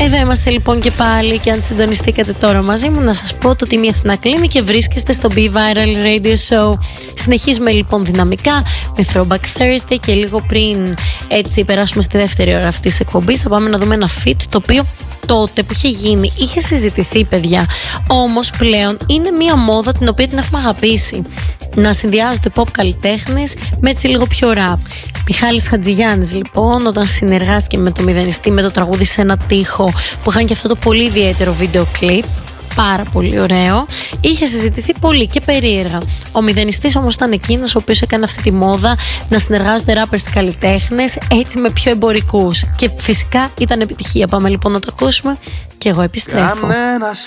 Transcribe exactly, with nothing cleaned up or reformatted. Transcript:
Εδώ είμαστε λοιπόν και πάλι, και αν συντονιστήκατε τώρα μαζί μου, να σας πω το ότι η Αθηνά κλείνει και βρίσκεστε στο Be Viral Radio Show. Συνεχίζουμε λοιπόν δυναμικά με Throwback Thursday, και λίγο πριν έτσι περάσουμε στη δεύτερη ώρα αυτής της εκπομπής θα πάμε να δούμε ένα feat το οποίο τότε που είχε γίνει είχε συζητηθεί, παιδιά, όμως πλέον είναι μια μόδα την οποία την έχουμε αγαπήσει. Να συνδυάζονται pop καλλιτέχνες με έτσι λίγο πιο rap. Μιχάλης Χατζηγιάννης λοιπόν, όταν συνεργάστηκε με το Μηδενιστή με το τραγούδι «Σε ένα τοίχο», που είχαν και αυτό το πολύ ιδιαίτερο βίντεο κλιπ, πάρα πολύ ωραίο, είχε συζητηθεί πολύ και περίεργα. Ο Μηδενιστής όμως ήταν εκείνος ο οποίος έκανε αυτή τη μόδα να συνεργάζονται rappers καλλιτέχνες έτσι με πιο εμπορικούς, και φυσικά ήταν επιτυχία. Πάμε λοιπόν να το ακούσουμε και εγώ επιστρέφω.